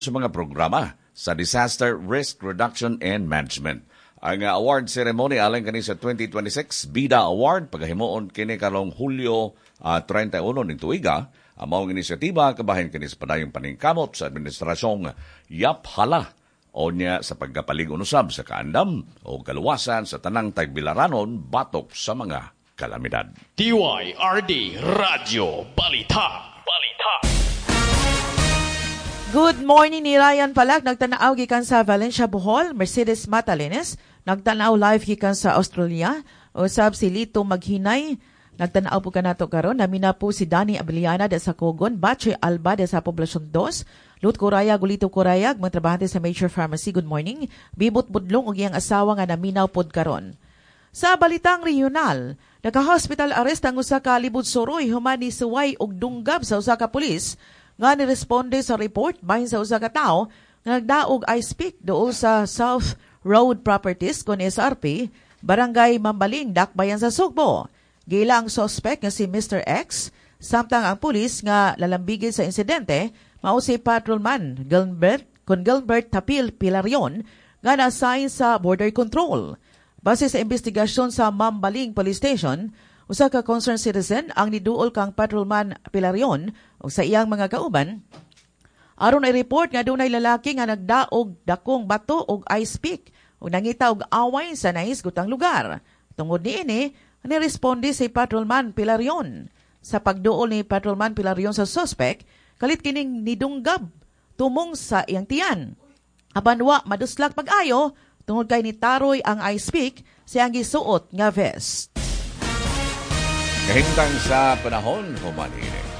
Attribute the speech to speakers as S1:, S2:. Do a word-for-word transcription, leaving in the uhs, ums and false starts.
S1: sa mga programa sa Disaster Risk Reduction and Management. Ang uh, award ceremony alang kani sa twenty twenty-six Bida Award paghimuon kini karong Hulyo uh, thirty-one ning tuiga. Ang maong inisyatiba kabahin kini sa padayong paningkamot sa administrasyong Yaphala o niya sa pagkapalig unusab sa kaandam o kaluwasan sa tanang tagbilaranon batok sa mga kalamidad.
S2: D Y R D Radio Balita. Balita.
S3: Good morning ni Ryan Palag. Nagtanaw gikan sa Valencia, Bohol. Mercedes Matalines. Nagtanaw live gikan sa Australia. Usab si Lito Maghinay. Nagtanaw po ka nato karon. Namina po si Danny Abiliana de sa Cogon. Bache Alba de sa Poblacion two. Lut Corayag, Ulito Corayag. Mga trabahante sa Major Pharmacy. Good morning. Bibot Budlong ug iyang asawa nga naminaw pod karon. Sa balitang regional, naka-hospital arrest ang usa ka libod suroy human ni suway og dunggab sa usa ka pulis nga niresponde sa report bahin sa usa ka tawo nga nagdaog ice pick dool sa South Road Properties kon S R P, Barangay Mambaling, Dakbayan sa Sugbo. Gila ang suspect nga si Mister X, samtang ang pulis nga lalambigin sa insidente mao si Patrolman Gilbert kon Gilbert Tapil Pilarion nga na-assign sa border control. Base sa investigasyon sa Mambaling Police Station, usa ka concerned citizen ang niduol kang Patrolman Pilarion o sa iyang mga kauban. Aron ay report nga dunay lalaki nga nagdaog dakong bato og ice pick o nangita og away sa nahisgotang lugar. Tungod niini, niresponde si Patrolman Pilarion. Sa pagduol ni Patrolman Pilarion sa suspect, kalit kining nidunggab tumong sa iyang tiyan. Abanwa maduslak pag-ayo, tungod kay ni Taroy ang ice pick siyang gisuot nga vest.
S1: Kahintang sa panahon, humanini.